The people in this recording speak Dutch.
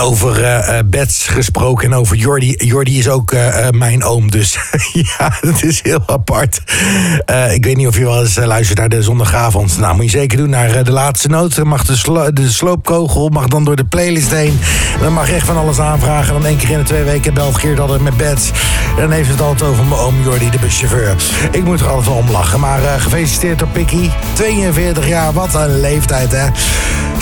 Over Bets gesproken en over Jordi. Jordi is ook mijn oom, dus ja, het is heel apart. Ik weet niet of je wel eens luistert naar de zondagavond. Nou, moet je zeker doen naar de laatste noot. Mag de sloopkogel mag dan door de playlist heen. Dan mag je echt van alles aanvragen. Dan 1 keer in de 2 weken belt Geert altijd met Bets. En dan heeft het altijd over mijn oom Jordi, de buschauffeur. Ik moet er altijd wel om lachen. Maar gefeliciteerd door Pikkie. 42 jaar, wat een leeftijd, hè.